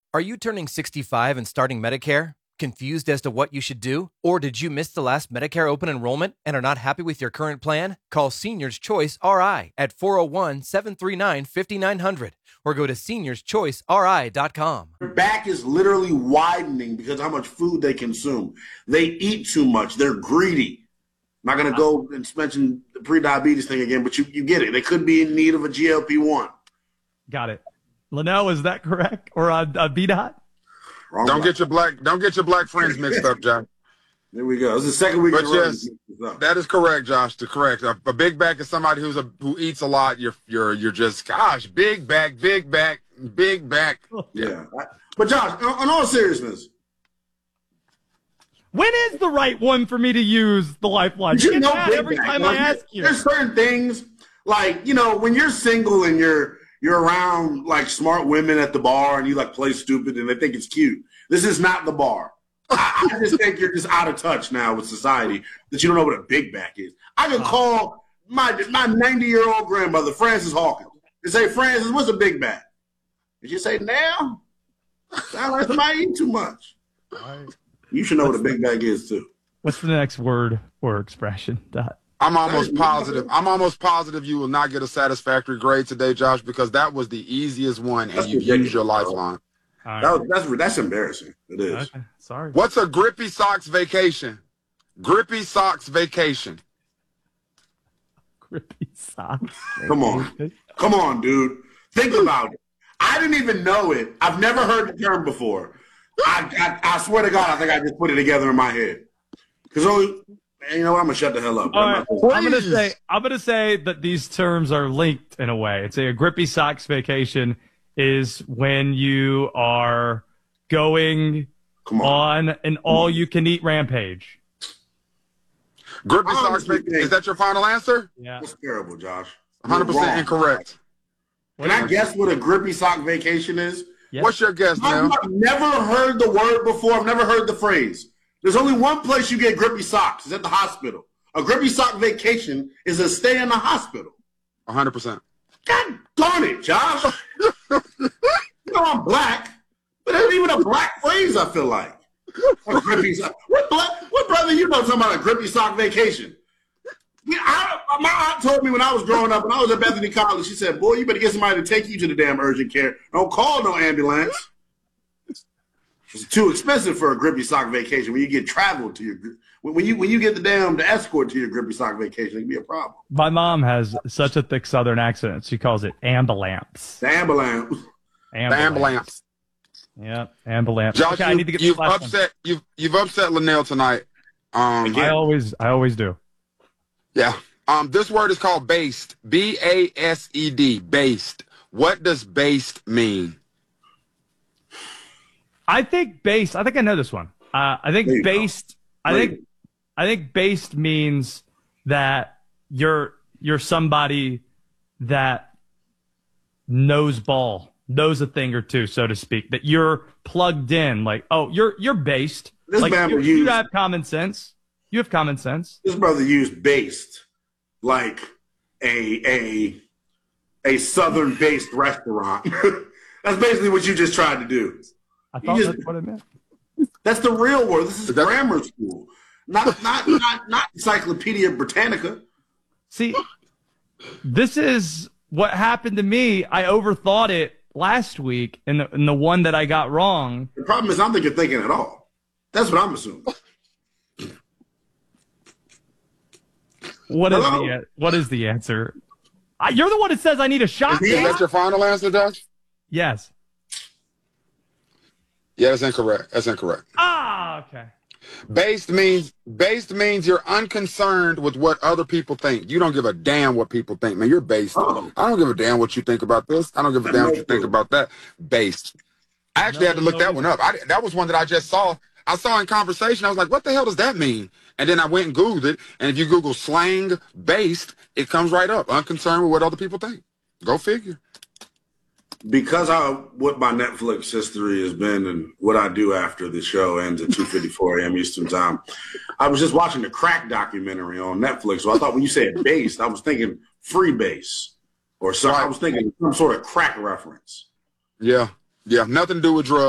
Are you turning 65 and starting Medicare? Confused as to what you should do? Or did you miss the last Medicare open enrollment and are not happy with your current plan? Call Seniors Choice RI at 401-739-5900 or go to seniorschoiceri.com. Their back is literally widening because of how much food they consume. They eat too much. They're greedy. I'm not going to go and mention the pre-diabetes thing again, but you get it. They could be in need of a GLP-1. Got it. Linnell, is that correct? Or B-Dot? Don't get your black friends mixed up, Josh. There we go. This is the second week. But yes, that is correct, Josh. Correct. A big back is somebody who eats a lot. You're just big back. Yeah. But Josh, on all seriousness, when is the right one for me to use the Lifeline? You get mad every time I ask you. There's certain things like, when you're single and you're around like smart women at the bar and you like play stupid and they think it's cute. This is not the bar. I just think you're just out of touch now with society that you don't know what a big back is. I can call my 90-year-old grandmother, Frances Hawkins, and say, Frances, what's a big back? And she say, now, sound like somebody eat too much. You should know what a big back is too. What's the next word or expression, Dot? I'm almost positive you will not get a satisfactory grade today, Josh, because that was the easiest one, and you used your Lifeline. Right. That's embarrassing. It is. Okay. Sorry. What's a grippy socks vacation? Grippy socks vacation. Grippy socks. Come on, dude. Think about it. I didn't even know it. I've never heard the term before. I swear to God, I think I just put it together in my head. Because you know what? I'm gonna shut the hell up. I'm gonna say that these terms are linked in a way. It's a grippy socks vacation is when you are going on an all-you-can-eat rampage. Grippy socks vacation. Is that your final answer? Yeah. That's terrible, Josh. 100% incorrect. Can I guess what a grippy sock vacation is? Yes. What's your guess, man? I've never heard the word before. I've never heard the phrase. There's only one place you get grippy socks. It's at the hospital. A grippy sock vacation is a stay in the hospital. 100%. God darn it, Josh. I'm black, but it ain't even a black phrase, I feel like. A grippy sock. What brother you know talking about a grippy sock vacation? My aunt told me when I was growing up, when I was at Bethany College, she said, boy, you better get somebody to take you to the damn urgent care. Don't call no ambulance. It's too expensive for a grippy sock vacation. When you get traveled to when you get the escort to your grippy sock vacation, it can be a problem. My mom has such a thick Southern accent. She calls it ambulance. The ambulance. Ambulance. Yeah, ambulance. Josh, okay, I need to get you've upset Linnell tonight. I always do. Yeah. This word is called based. B-A-S-E-D. Based. What does based mean? I think I know this one. I think based. I think based means that you're somebody that knows a thing or two, so to speak. That you're plugged in. Like, you're based. Like you have common sense. You have common sense. This brother used based like a Southern-based restaurant. That's basically what you just tried to do. I thought that's what it meant. That's the real word. This is grammar school, not Encyclopedia Britannica. See, this is what happened to me. I overthought it last week, and the one that I got wrong. The problem is, I don't think you're thinking at all. That's what I'm assuming. What is the answer? You're the one that says I need a shot. Is that your final answer, Josh? Yes. Yeah, that's incorrect. Okay. Based means you're unconcerned with what other people think. You don't give a damn what people think, man. You're based. I don't give a damn what you think about this. I don't give a damn what you think about that. Based. I actually had to look that one up. That was one that I just saw. I saw in conversation. I was like, what the hell does that mean? And then I went and Googled it. And if you Google slang based, it comes right up. Unconcerned with what other people think. Go figure. Because what my Netflix history has been and what I do after the show ends at 2:54 a.m. Eastern time, I was just watching the crack documentary on Netflix. So I thought when you said based, I was thinking freebase or something. I was thinking some sort of crack reference. Yeah. Nothing to do with drugs.